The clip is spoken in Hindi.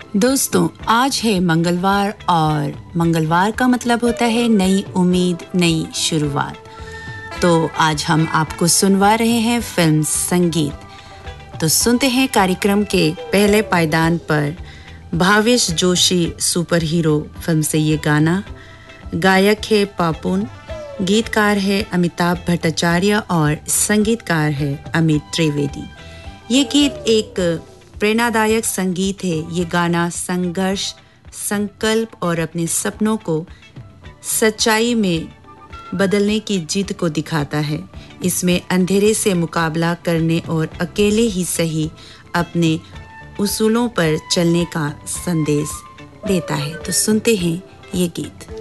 दोस्तों, आज है मंगलवार और मंगलवार का मतलब होता है नई उम्मीद, नई शुरुआत। तो आज हम आपको सुनवा रहे हैं फिल्म संगीत। तो सुनते हैं कार्यक्रम के पहले पायदान पर Bhavesh Joshi super hero film से ये गाना। गायक है पापुन, गीतकार है अमिताभ भट्टाचार्य और संगीतकार है अमित त्रिवेदी। ये गीत एक प्रेरणादायक संगीत है। ये गाना संघर्ष, संकल्प और अपने सपनों को सच्चाई में बदलने की जिद को दिखाता है। इसमें अंधेरे से मुकाबला करने और अकेले ही सही अपने उसूलों पर चलने का संदेश देता है। तो सुनते हैं ये गीत।